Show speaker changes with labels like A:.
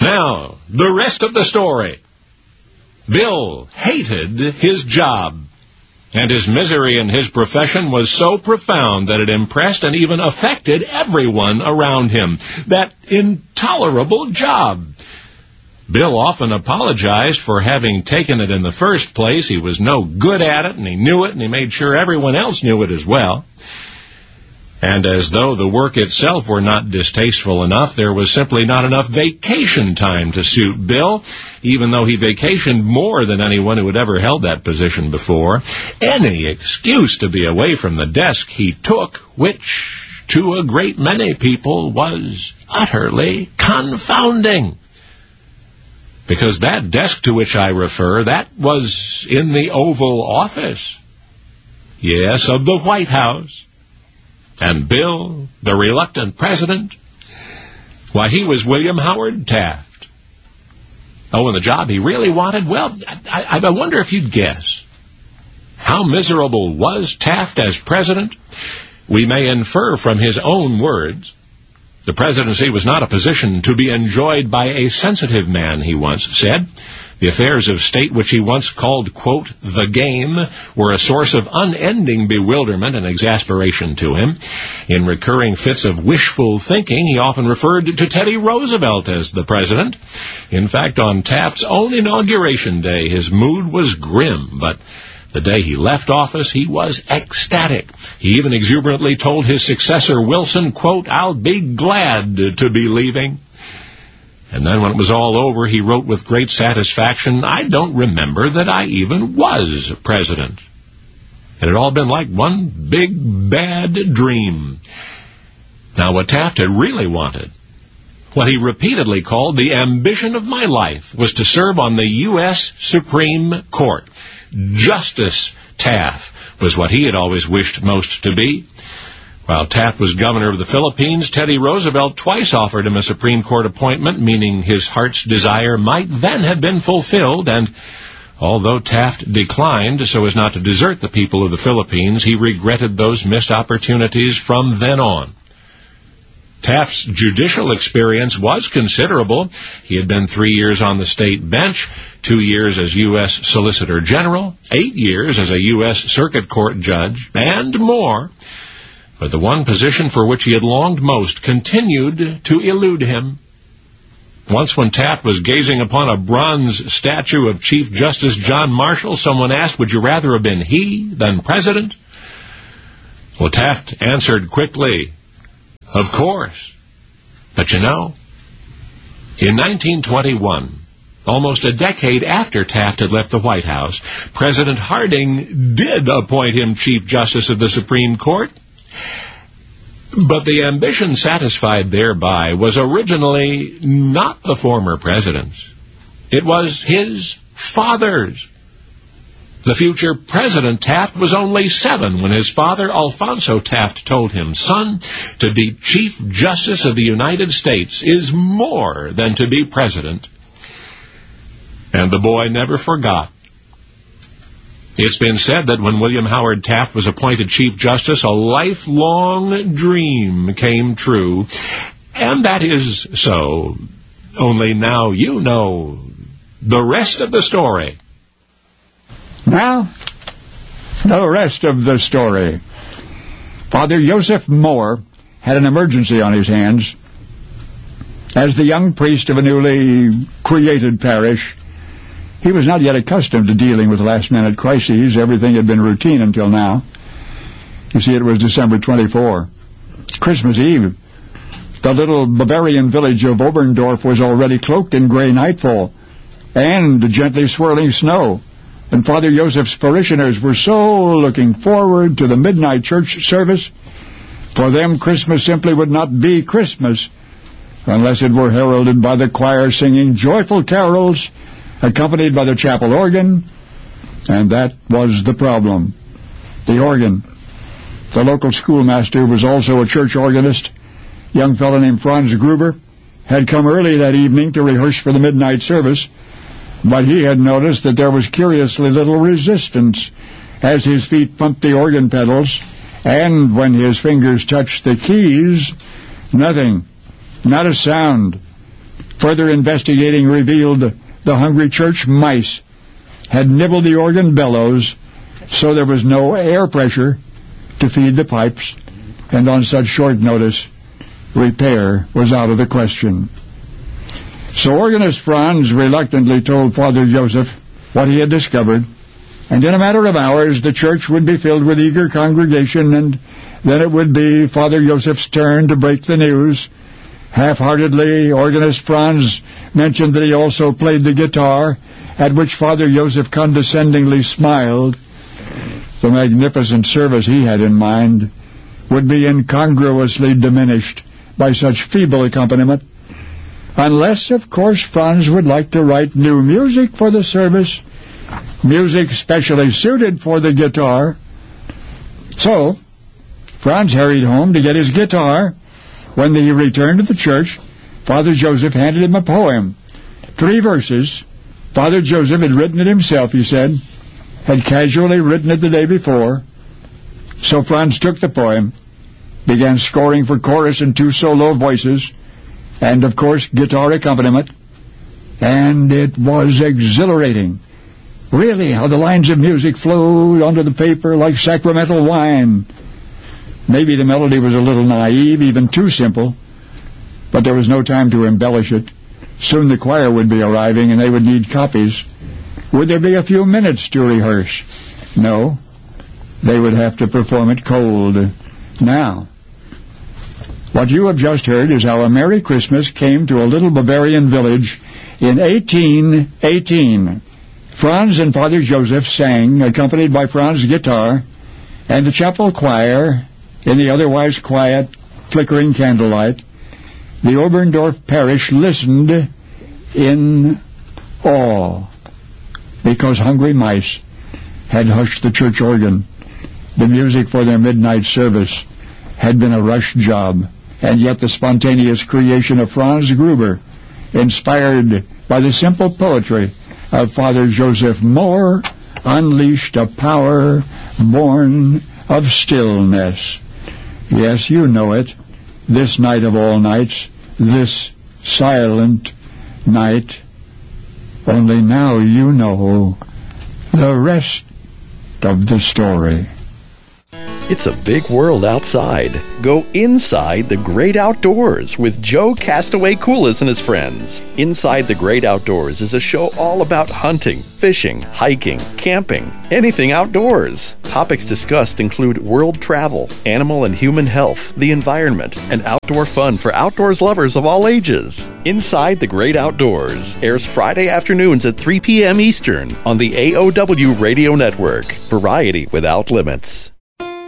A: Now, the rest of the story. Bill hated his job, and his misery in his profession was so profound that it impressed and even affected everyone around him. That intolerable job. Bill often apologized for having taken it in the first place. He was no good at it, and he knew it, and he made sure everyone else knew it as well. And as though the work itself were not distasteful enough, there was simply not enough vacation time to suit Bill, even though he vacationed more than anyone who had ever held that position before. Any excuse to be away from the desk he took, which to a great many people was utterly confounding. Because that desk to which I refer, that was in the Oval Office. Yes, of the White House. And Bill, the reluctant president, why, he was William Howard Taft. Oh, and the job he really wanted? Well, I wonder if you'd guess. How miserable was Taft as president? We may infer from his own words. The presidency was not a position to be enjoyed by a sensitive man, he once said. The affairs of state, which he once called, quote, the game, were a source of unending bewilderment and exasperation to him. In recurring fits of wishful thinking, he often referred to Teddy Roosevelt as the president. In fact, on Taft's own inauguration day, his mood was grim, but the day he left office, he was ecstatic. He even exuberantly told his successor, Wilson, quote, I'll be glad to be leaving. And then when it was all over, he wrote with great satisfaction, I don't remember that I even was president. It had all been like one big, bad dream. Now, what Taft had really wanted, what he repeatedly called the ambition of my life, was to serve on the U.S. Supreme Court. Justice Taft was what he had always wished most to be. While Taft was governor of the Philippines, Teddy Roosevelt twice offered him a Supreme Court appointment, meaning his heart's desire might then have been fulfilled, and although Taft declined so as not to desert the people of the Philippines, he regretted those missed opportunities from then on. Taft's judicial experience was considerable. He had been 3 years on the state bench, 2 years as U.S. Solicitor General, 8 years as a U.S. Circuit Court judge, and more. But the one position for which he had longed most continued to elude him. Once when Taft was gazing upon a bronze statue of Chief Justice John Marshall, someone asked, would you rather have been he than president? Well, Taft answered quickly, of course. But you know, in 1921, almost a decade after Taft had left the White House, President Harding did appoint him Chief Justice of the Supreme Court. But the ambition satisfied thereby was originally not the former president's. It was his father's. The future President Taft was only 7 when his father, Alphonso Taft, told him, son, to be Chief Justice of the United States is more than to be president. And the boy never forgot. It's been said that when William Howard Taft was appointed Chief Justice, a lifelong dream came true. And that is so. Only now you know the rest of the story.
B: Now, the rest of the story. Father Joseph Moore had an emergency on his hands. As the young priest of a newly created parish, he was not yet accustomed to dealing with last-minute crises. Everything had been routine until now. You see, it was December 24, Christmas Eve. The little Bavarian village of Oberndorf was already cloaked in gray nightfall and gently swirling snow. And Father Joseph's parishioners were so looking forward to the midnight church service. For them, Christmas simply would not be Christmas unless it were heralded by the choir singing joyful carols accompanied by the chapel organ, and that was the problem. The organ. The local schoolmaster was also a church organist. Young fellow named Franz Gruber had come early that evening to rehearse for the midnight service, but he had noticed that there was curiously little resistance as his feet pumped the organ pedals, and when his fingers touched the keys, nothing, not a sound. Further investigating revealed the hungry church mice had nibbled the organ bellows, so there was no air pressure to feed the pipes, and on such short notice, repair was out of the question. So organist Franz reluctantly told Father Joseph what he had discovered, and in a matter of hours the church would be filled with eager congregation, and then it would be Father Joseph's turn to break the news. Half-heartedly, organist Franz mentioned that he also played the guitar, at which Father Joseph condescendingly smiled. The magnificent service he had in mind would be incongruously diminished by such feeble accompaniment, unless, of course, Franz would like to write new music for the service, music specially suited for the guitar. So, Franz hurried home to get his guitar. When he returned to the church, Father Joseph handed him a poem. 3 verses. Father Joseph had written it himself, he said, had casually written it the day before. So Franz took the poem, began scoring for chorus and 2 solo voices, and, of course, guitar accompaniment, and it was exhilarating. Really, how the lines of music flowed onto the paper like sacramental wine. Maybe the melody was a little naive, even too simple, but there was no time to embellish it. Soon the choir would be arriving, and they would need copies. Would there be a few minutes to rehearse? No. They would have to perform it cold. Now, what you have just heard is how a Merry Christmas came to a little Bavarian village in 1818. Franz and Father Joseph sang, accompanied by Franz's guitar, and the chapel choir, in the otherwise quiet, flickering candlelight. The Oberndorf parish listened in awe, because hungry mice had hushed the church organ. The music for their midnight service had been a rush job, and yet the spontaneous creation of Franz Gruber, inspired by the simple poetry of Father Joseph Mohr, unleashed a power born of stillness. Yes, you know it. This night of all nights, this silent night. Only now you know the rest of the story.
C: It's a big world outside. Go inside the great outdoors with Joe Castaway Coolis and his friends. Inside the Great Outdoors is a show all about hunting, fishing, hiking, camping, anything outdoors. Topics discussed include world travel, animal and human health, the environment, and outdoor fun for outdoors lovers of all ages. Inside the Great Outdoors airs Friday afternoons at 3 p.m. Eastern on the AOW Radio Network. Variety without limits.